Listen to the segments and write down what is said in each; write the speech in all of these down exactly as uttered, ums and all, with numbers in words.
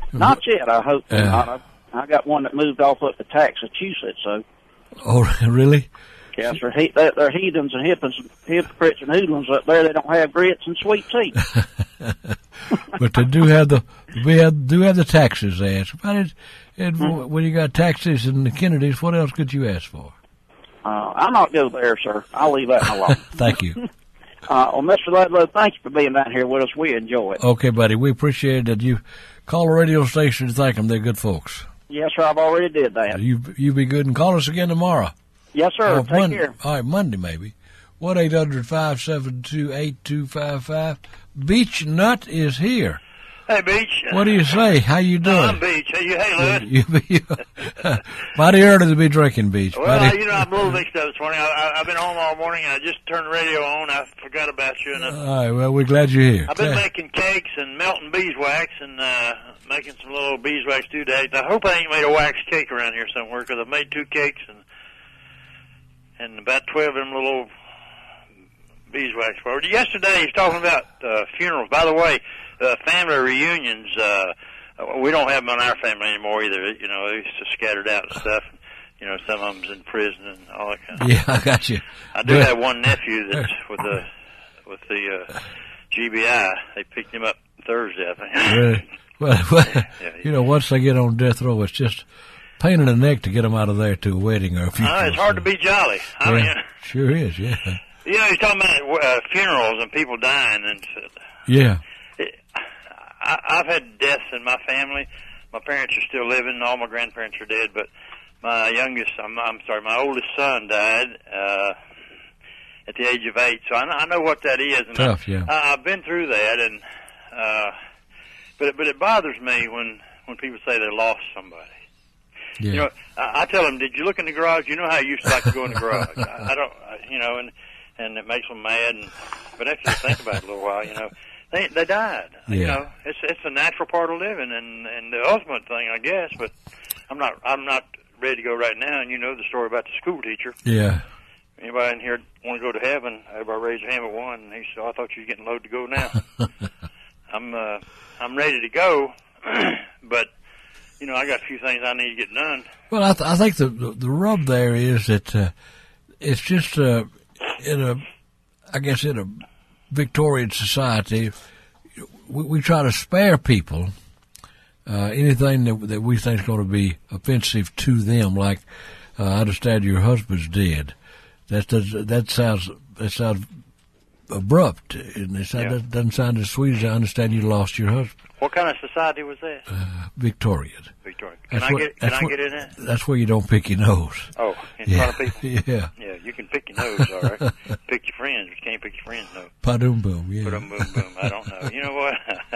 Not yet, I hope Yeah. not. I, I got one that moved off up to Massachusetts, so. Oh, really? Yes, they're, he, they're, they're heathens and hippos, hypocrites and hoodlums up there. They don't have grits and sweet tea. But they do have the we have, do have the taxes asked. But it, it, Mm-hmm. when you got taxes and the Kennedys, what else could you ask for? Uh, I'll not go there, sir. I'll leave that alone. Thank you. Uh, well, Mister Ludlow, thank you for being down here with us. We enjoy it. Okay, buddy. We appreciate that you call the radio station and thank them. They're good folks. Yes, sir. I've already did that. You you be good and call us again tomorrow. Yes, sir. Oh, Take Monday. care. All right, Monday maybe. one eight hundred five seven two eight two five five. Beach Nut is here. Hey, Beach. What do you say? How you doing? No, I'm Beach. Hey, you, hey, Lewis. You, you, mighty early to be drinking, Beach. Well, Mighty- you know, I'm a little mixed up this morning. I, I, I've been home all morning, and I just turned the radio on. I forgot about you. And I, All right, well, we're glad you're here. I've been Yeah. making cakes and melting beeswax and uh, making some little beeswax doodads. I hope I ain't made a wax cake around here somewhere, because I've made two cakes and and about twelve of them little beeswax bars. Yesterday, he was talking about uh, funerals. By the way, uh, family reunions, uh, we don't have them in our family anymore either. You know, they're just scattered out and stuff. You know, some of them's in prison and all that kind of Yeah, I got you. I do Good. have one nephew that's with the with the uh, G B I. They picked him up Thursday, I think. Really? Well, well yeah. you know, once they get on death row, it's just pain in the neck to get them out of there to a wedding or a funeral. Uh, it's hard to be jolly. I Yeah, mean, sure is, yeah. you know, he's talking about uh, funerals and people dying, and Yeah. it, I, I've had deaths in my family. My parents are still living. All my grandparents are dead, but my youngest, I'm, I'm sorry, my oldest son died uh, at the age of eight. So I know, I know what that is. And Tough, I, yeah. I, I've been through that, and uh, but but it bothers me when when people say they lost somebody. Yeah. You know, I, I tell them, did you look in the garage? You know how I used to like to go in the garage. I, I don't, I, you know, and and it makes them mad. And but after they think about it a little while, you know, they they died. You Yeah. know, it's it's a natural part of living, and and the ultimate thing, I guess. But I'm not I'm not ready to go right now. And you know the story about the school teacher. Yeah. Anybody in here want to go to heaven? Everybody raised their hand but one. And he said, oh, I thought you were getting low to go now. I'm uh, I'm ready to go, but. You know, I got a few things I need to get done. Well, I, th- I think the, the the rub there is that uh, it's just uh, in a, I guess in a Victorian society, we, we try to spare people uh, anything that, that we think is going to be offensive to them. Like, uh, I understand your husband's dead. That does, that sounds that sounds abrupt, and it sound, Yeah. that doesn't sound as sweet as I understand you lost your husband. What kind of society was that? Uh, Victorian. Victoria. Can That's I what- get Can that's I what- get in it? That's where you don't pick your nose. Oh, in Yeah. front of people. Yeah. Yeah, you can pick your nose, all right. Pick your friends, but you can't pick your friends' nose. Pa-doom boom, yeah. Boom, boom, boom. I don't know. You know what?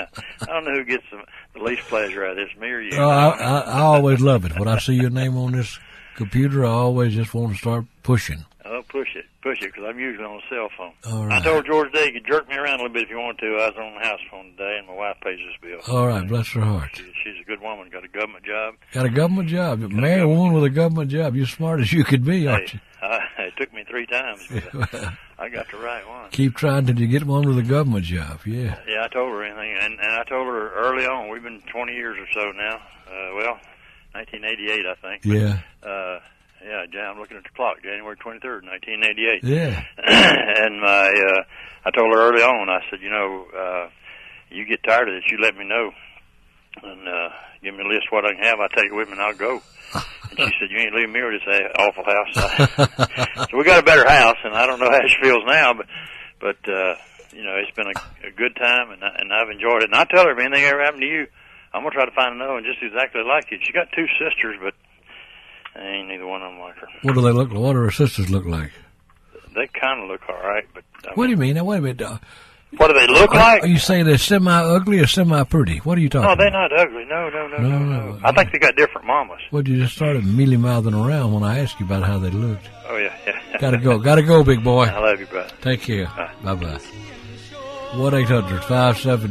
I don't know who gets the, the least pleasure out of this, me or you. Oh, I, I, I always love it. When I see your name on this computer, I always just want to start pushing. Oh, push it, push it, because I'm usually on a cell phone. All right. I told George Day he could jerk me around a little bit if you want to. I was on the house phone today, and my wife pays this bill. All right, bless her heart. She, she's a good woman, got a government job. Got a government job. Marry a woman with a government job. You're smart as you could be, aren't Hey, I, it took me three times, but you? I got the right one. Keep trying till you get one with a government job. Yeah. Yeah, I told her anything, and, and I told her early on. We've been twenty years or so now. Uh, well, nineteen eighty-eight, I think. But, Yeah. Uh, yeah, Jan- I'm looking at the clock. January twenty-third, nineteen eighty-eight. Yeah. And my, uh, I told her early on. I said, you know, uh, you get tired of this, you let me know, and uh, give me a list of what I can have. I'll take it with me, and I'll go. And she said, you ain't leaving me with this awful house. So we got a better house, and I don't know how she feels now, but, but, uh, you know, it's been a, a good time, and, I, and I've enjoyed it. And I tell her, if anything ever happened to you, I'm going to try to find another one just exactly like you. She got two sisters, but ain't neither one of them like her. What do they look like? What do her sisters look like? They kind of look all right, but... I What do mean, you mean? Now, wait a minute. Uh, what do they look like? Are you saying they're semi-ugly or semi-pretty? What are you talking No, about? they're not ugly. No, no, no, No, no, no. no. I think they got different mamas. Well, you just started mealy-mouthing around when I asked you about how they looked. Oh, yeah, yeah. Gotta go. Gotta go, big boy. I love you, brother. Take care. Bye. Bye-bye. one eight hundred five seven